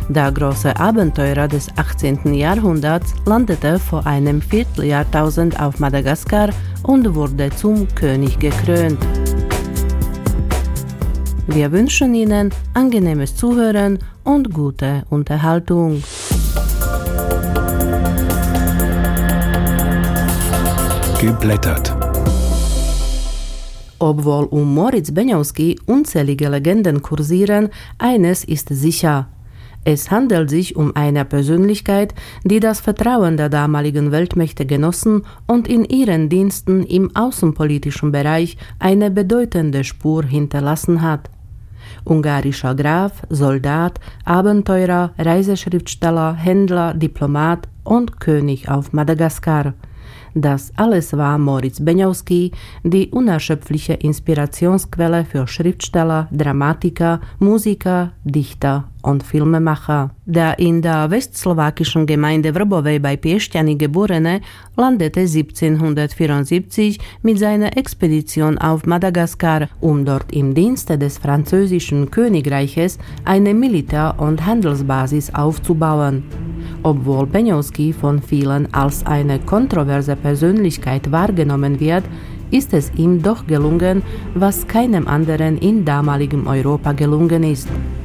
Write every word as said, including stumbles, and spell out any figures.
Der große Abenteurer des achtzehnten Jahrhunderts landete vor einem Vierteljahrtausend auf Madagaskar und wurde zum König gekrönt. Wir wünschen Ihnen angenehmes Zuhören und gute Unterhaltung. Geblättert. Obwohl um Moritz Benjowski unzählige Legenden kursieren, eines ist sicher. Es handelt sich um eine Persönlichkeit, die das Vertrauen der damaligen Weltmächte genossen und in ihren Diensten im außenpolitischen Bereich eine bedeutende Spur hinterlassen hat. Ungarischer Graf, Soldat, Abenteurer, Reiseschriftsteller, Händler, Diplomat und König auf Madagaskar. Das alles war Moritz Benjowski, die unerschöpfliche Inspirationsquelle für Schriftsteller, Dramatiker, Musiker, Dichter und Filmemacher. Der in der westslowakischen Gemeinde Vrbovej bei Piešťany geborene landete siebzehnhundertvierundsiebzig mit seiner Expedition auf Madagaskar, um dort im Dienste des französischen Königreiches eine Militär- und Handelsbasis aufzubauen. Obwohl Benjowski von vielen als eine kontroverse Persönlichkeit wahrgenommen wird, ist es ihm doch gelungen, was keinem anderen in damaligem Europa gelungen ist.